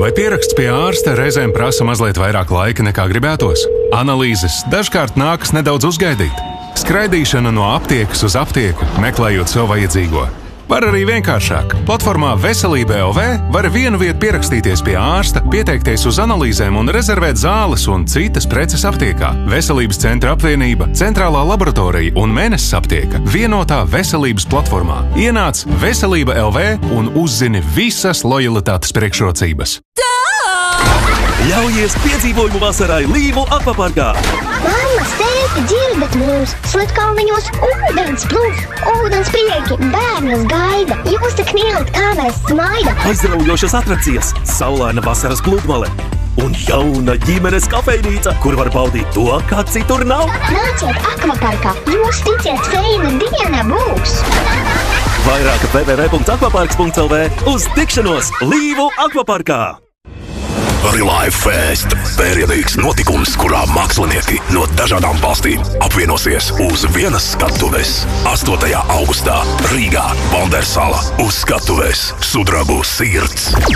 Vai pieraksts pie ārsta reizēm prasa mazliet vairāk laika nekā gribētos? Analīzes dažkārt nākas nedaudz uzgaidīt. Skraidīšana no aptiekas uz aptieku, meklējot sev vajadzīgo. Var arī vienkāršāk. Platformā Veselība LV var vienu vietu pierakstīties pie ārsta, pieteikties uz analīzēm un rezervēt zāles un citas preces aptiekā. Veselības centra apvienība, centrālā laboratorija un Mēnesis aptieka vienotā veselības platformā. Ienāc Veselība LV un uzzini visas lojalitātes priekšrocības. Ļaujies piedzīvojumu vasarai Līvu akvaparkā! Mamma, tēti, dzirdat mūs! Slatkalniņos ūdens plūs, ūdens prieki, bērnus gaida! Jūs tik mīlat, kā mēs smaida! Aizraujošas atrakcijas, saulaina vasaras pludmale un jauna ģimenes kafejnīca, kur var baudīt to, kā citur nav! Nāciet akvaparkā! Jūs ticiet, feina diena būs! Vairāk www.akvaparks.lv uz tikšanos Līvu akvaparkā! Relive Fest – pērienīgs notikums, kurā mākslinieki no dažādām valstīm apvienosies uz vienas skatuves. 8. augustā Rīgā, Valdersala uz skatuves Sudrabu sirds.